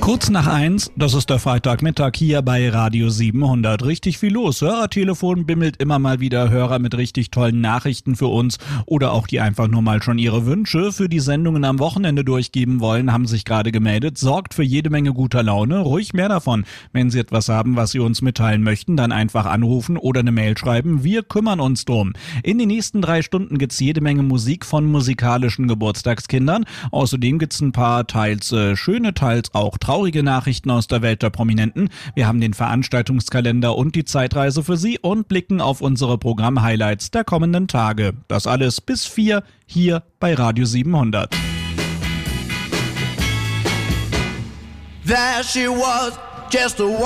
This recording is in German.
Kurz nach 1, das ist der Freitagmittag hier bei Radio 700. Richtig viel los. Hörertelefon bimmelt immer mal wieder Hörer mit richtig tollen Nachrichten für uns oder auch die einfach nur mal schon ihre Wünsche für die Sendungen am Wochenende durchgeben wollen, haben sich gerade gemeldet. Sorgt für jede Menge guter Laune. Ruhig mehr davon. Wenn Sie etwas haben, was Sie uns mitteilen möchten, dann einfach anrufen oder eine Mail schreiben. Wir kümmern uns drum. In den nächsten 3 Stunden gibt's jede Menge Musik von musikalischen Geburtstagskindern. Außerdem gibt's ein paar teils schöne, teils auch traurige Nachrichten aus der Welt der Prominenten. Wir haben den Veranstaltungskalender und die Zeitreise für Sie und blicken auf unsere Programm-Highlights der kommenden Tage. Das alles bis 4 hier bei Radio 700. There she was, just a